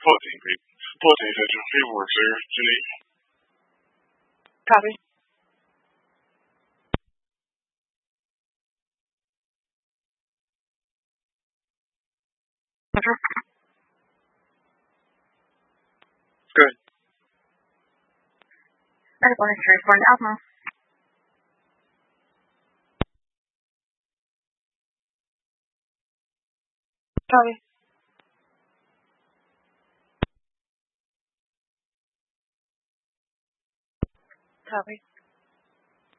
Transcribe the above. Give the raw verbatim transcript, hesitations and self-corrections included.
supporting people, supporting each other. People work there, Jenny. Copy. Good. Medical history for an Alpha. Copy. Copy.